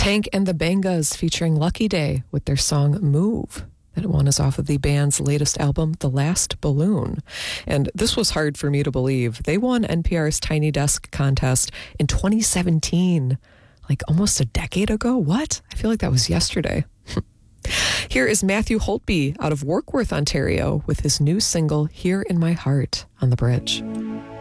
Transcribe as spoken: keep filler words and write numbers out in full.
Tank and the Bangas featuring Lucky Day with their song Move. That one is off of the band's latest album, The Last Balloon. And this was hard for me to believe. They won N P R's Tiny Desk contest in twenty seventeen, like almost a decade ago. What? I feel like that was yesterday. Here is Matthew Holtby out of Warkworth, Ontario, with his new single, Here in My Heart, on The Bridge.